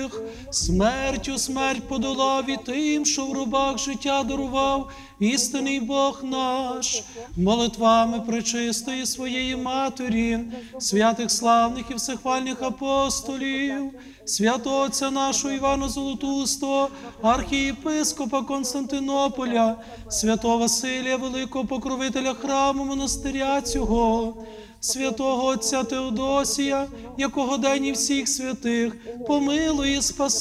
святих, смертю смерть подолав і тим, що в робах життя дарував, істинний Бог наш, молитвами пречистої своєї Матері, святих славних і всехвальних апостолів, святого Отця нашого Івана Золотустого, архієпископа Константинополя, святого Василія, великого покровителя храму монастиря цього, святого Отця Теодосія, якого день і всіх святих, помилуй і спаси.